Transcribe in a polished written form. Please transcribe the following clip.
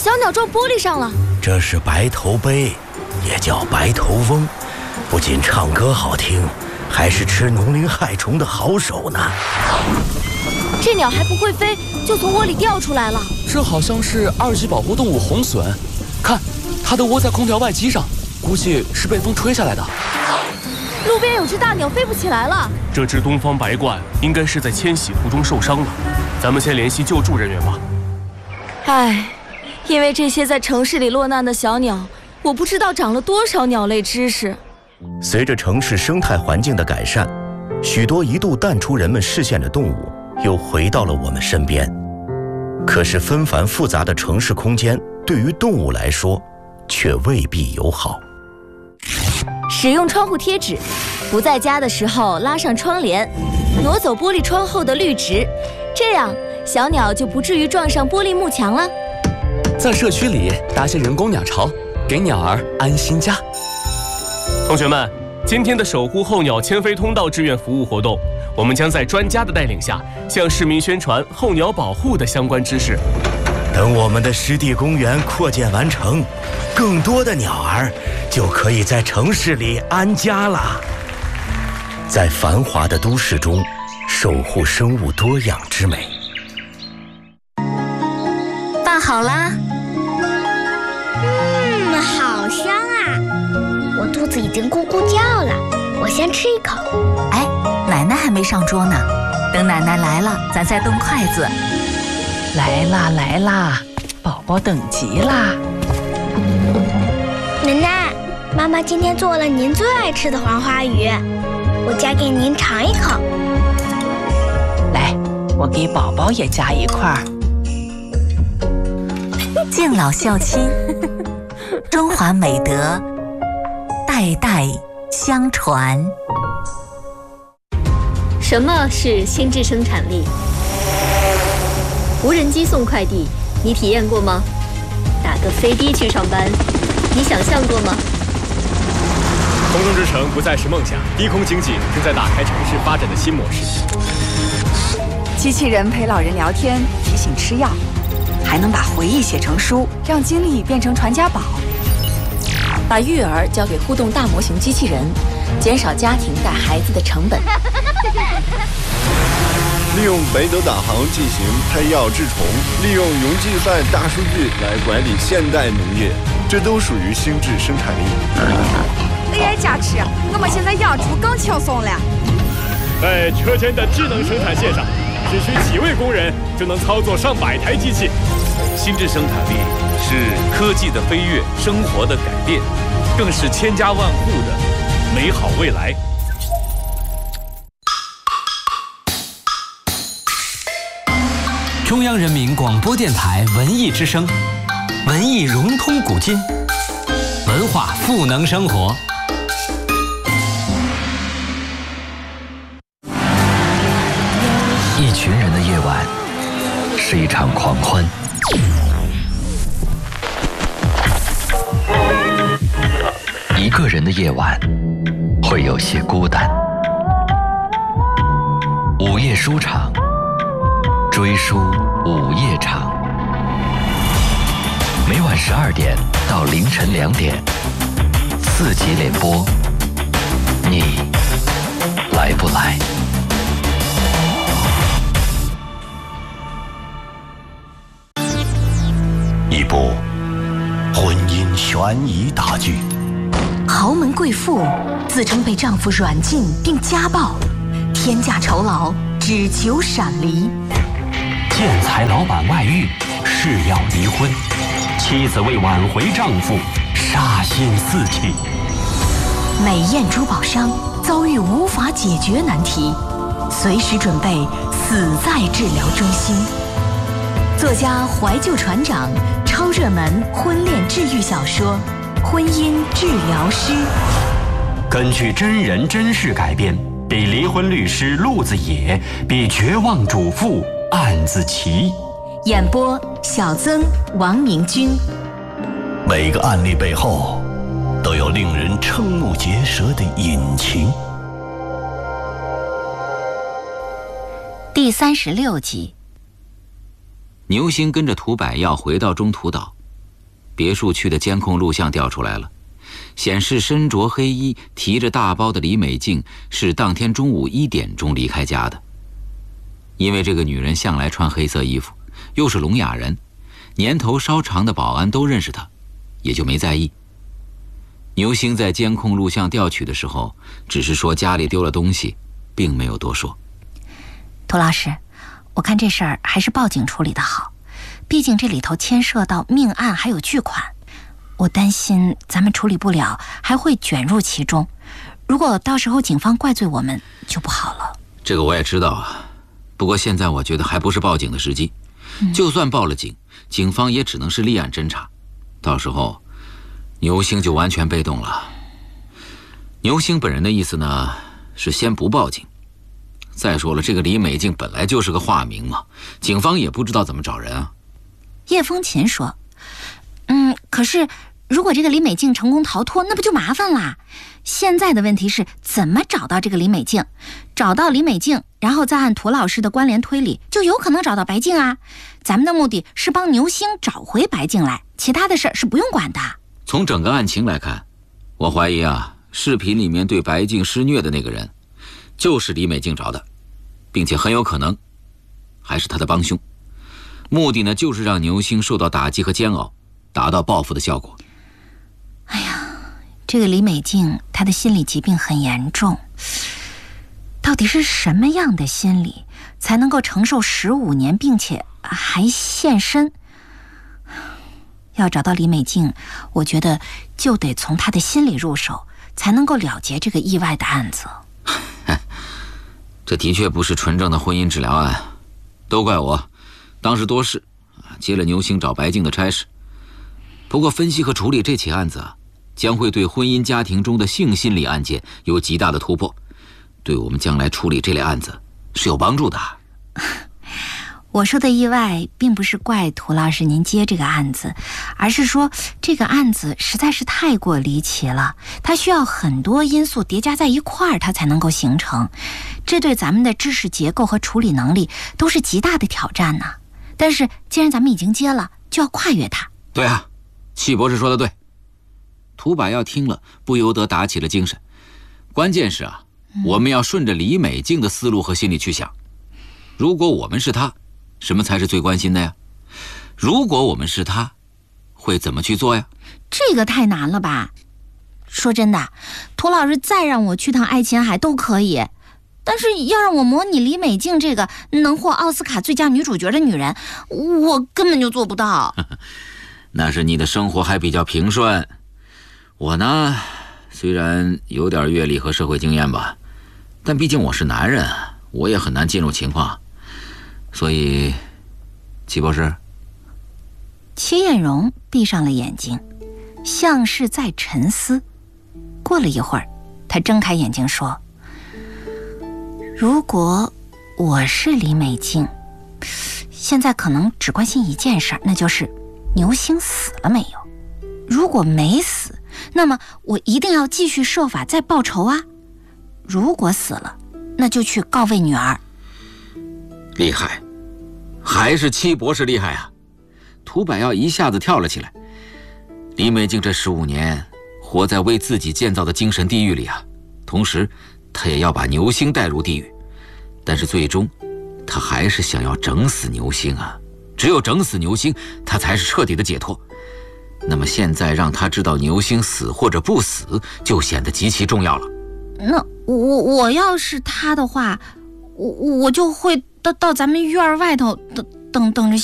小鸟撞玻璃上了。 这是白头鹎，也叫白头翁，不仅唱歌好听，还是吃农林害虫的好手呢。 这鸟还不会飞，就从窝里掉出来了。 这好像是2级保护动物红隼，看，它都窝在空调外机上，估计是被风吹下来的。 路边有只大鸟飞不起来了。 这只东方白鹳应该是在迁徙途中受伤了，咱们先联系救助人员吧。 唉，因为这些在城市里落难的小鸟，我不知道长了多少鸟类知识。 随着城市生态环境的改善，许多一度淡出人们视线的动物又回到了我们身边。可是纷繁复杂的城市空间对于动物来说却未必友好。 使用窗户贴纸，不在家的时候拉上窗帘，挪走玻璃窗后的绿植，这样小鸟就不至于撞上玻璃幕墙了。 在社区里搭些人工鸟巢，给鸟儿安心家。 同学们，今天的守护候鸟迁飞通道志愿服务活动，我们将在专家的带领下，向市民宣传候鸟保护的相关知识。 等我们的湿地公园扩建完成，更多的鸟儿就可以在城市里安家了。在繁华的都市中，守护生物多样之美。 饭好啦。 好香啊！我肚子已经咕咕叫了，我先吃一口。 哎，奶奶还没上桌呢，等奶奶来了，咱再动筷子。 来啦来啦，宝宝等急啦！ 奶奶，妈妈今天做了您最爱吃的黄花鱼，我夹给您尝一口。 来，我给宝宝也夹一块。 敬老孝亲，中华美德代代相传。 什么是心智生产力？无人机送快递，你体验过吗？打个飞的去上班，你想象过吗？ 空中之城不再是梦想，低空经济正在打开城市发展的新模式。 机器人陪老人聊天，提醒吃药，还能把回忆写成书，让经历变成传家宝。 把育儿交给互动大模型机器人，减少家庭带孩子的成本。 利用北斗导航进行配药治虫，利用云计算大数据来管理现代农业，这都属于心智生产力。 AI 加持，我们现在养猪更轻松了。 在车间的智能生产线上，只需几位工人就能操作上百台机器。 心智生产力是科技的飞跃，生活的改变，更是千家万户的美好未来。 中央人民广播电台文艺之声，文艺融通古今，文化赋能生活。 一群人的夜晚是一场狂欢，一个人的夜晚会有些孤单。午夜书场，追书午夜场，每晚12点到凌晨2点，4集联播，你来不来？ 一部婚姻悬疑大剧， 豪门贵妇自称被丈夫软禁并家暴，天价酬劳只求闪离。 建材老板外遇，誓要离婚，妻子为挽回丈夫，杀心四起。 美艳珠宝商遭遇无法解决难题，随时准备死在治疗中心。作家怀旧船长超热门婚恋治愈小说《婚姻治疗师》， 根据真人真事改编，比离婚律师陆子野，比绝望主妇案子齐。 演播小曾、王明君。 每个案例背后都有令人瞠目结舌的隐情。 第36集。 牛星跟着涂百耀回到中途岛， 别墅区的监控录像调出来了，显示身着黑衣、提着大包的李美静是当天中午1点钟离开家的。因为这个女人向来穿黑色衣服，又是聋哑人，年头稍长的保安都认识她，也就没在意。牛星在监控录像调取的时候，只是说家里丢了东西，并没有多说。 涂老师，我看这事儿还是报警处理的好，毕竟这里头牵涉到命案还有巨款，我担心咱们处理不了，还会卷入其中。如果到时候警方怪罪我们，就不好了。 这个我也知道啊，不过现在我觉得还不是报警的时机。就算报了警，警方也只能是立案侦查，到时候牛星就完全被动了。牛星本人的意思呢，是先不报警。再说了，这个李美静本来就是个化名嘛，警方也不知道怎么找人啊。 叶风琴说，可是如果这个李美静成功逃脱，那不就麻烦啦？现在的问题是怎么找到这个李美静，找到李美静，然后再按涂老师的关联推理，就有可能找到白静啊。咱们的目的是帮牛星找回白静来，其他的事是不用管的。 从整个案情来看，我怀疑啊，视频里面对白静施虐的那个人就是李美静找的，并且很有可能还是他的帮凶。目的呢，就是让牛星受到打击和煎熬，达到报复的效果。 哎呀，这个李美静她的心理疾病很严重，到底是什么样的心理才能够承受15年并且还现身？要找到李美静，我觉得就得从她的心理入手，才能够了结这个意外的案子。 这的确不是纯正的婚姻治疗案，都怪我当时多事，接了牛星找白静的差事。不过分析和处理这起案子啊，将会对婚姻家庭中的性心理案件有极大的突破，对我们将来处理这类案子是有帮助的。 我说的意外并不是怪涂老师您接这个案子，而是说这个案子实在是太过离奇了，它需要很多因素叠加在一块儿，它才能够形成，这对咱们的知识结构和处理能力都是极大的挑战呢。但是既然咱们已经接了，就要跨越它。 对啊，戚博士说的对。涂百耀听了不由得打起了精神。关键是啊，我们要顺着李美静的思路和心理去想，如果我们是她，什么才是最关心的呀？如果我们是她，会怎么去做呀？ 这个太难了吧。说真的，涂老师再让我去趟爱琴海都可以，但是要让我模拟李美静这个能获奥斯卡最佳女主角的女人，我根本就做不到。 那是你的生活还比较平顺，我呢，虽然有点阅历和社会经验吧，但毕竟我是男人，我也很难进入情况。所以，戚博士。 戚艳荣闭上了眼睛，像是在沉思。过了一会儿，他睁开眼睛说：“如果我是李美静，现在可能只关心一件事，那就是牛星死了没有。如果没死，那么我一定要继续设法再报仇啊。如果死了，那就去告慰女儿。” 厉害，还是戚博士厉害啊！涂百耀一下子跳了起来。李美静这15年活在为自己建造的精神地狱里啊，同时他也要把牛星带入地狱，但是最终他还是想要整死牛星啊！只有整死牛星，他才是彻底的解脱。那么现在让他知道牛星死或者不死，就显得极其重要了。 那我要是他的话，我就会到咱们院外头等着